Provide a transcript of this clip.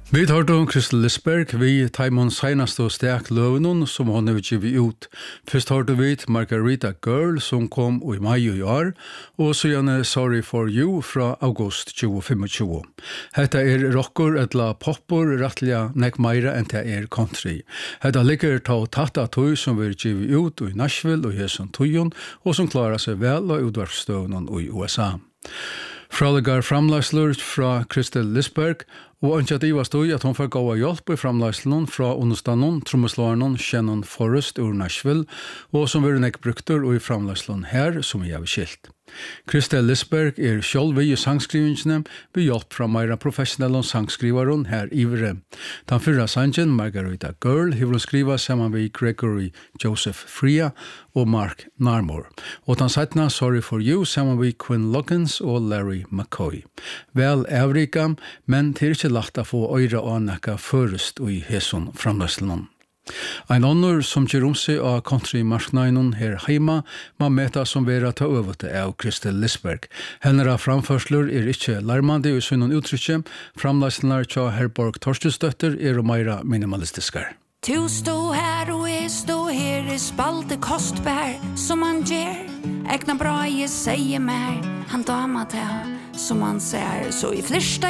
Vi tar om Kristel Lisberg, vi taimon senaste og stek løvnun som hon har givet ut. Først har vi Margarita Girl som kom i mai i år, og så gjerne Sorry for You fra august 2025. Hetta rockor etla poppor rettliga nek meira enn det country. Hetta ligger ta tatta tøy som vi givet ut i Nashville og Jesun tøyen, og som klarar seg vel av utvarpsstøvnen i USA. Fraligar framleislur fra Kristel Lisberg, og ønsker at jeg var stod at hun får gå av hjelp i framleislenen fra understanden trommeslåren Shannon Forrest ur Nashville, og som vil nek brukter og i framleislenen her som jeg har skilt. Kristel Lisberg selv i sangskrivingene ved hjelp fra meira professionelle sangskriveren her ivere. Den fyrre sangen, Margarita Girl, har hun skriva sammen med Gregory Joseph Fria og Mark Narmore. Og den settene Sorry for You sammen med Quinn Loggins og Larry McCoy. Vel avrika, men det ikke lagt å få øyre og nekka først i heson framløselen. Ein annor som gjør seg av countrymarknaden her heima, man meta som vera ta øvete av Kristel Lisberg. Hennera framførsler ikke larmande i sønnen uttrykke, framleislenar tja Herborg Torstensdøtter meira minimalistiskar. Du stå her og jeg stå her, spalte kostbær som han ger. Egna bra jeg sier mer, han dama til som han ser, så i flirsta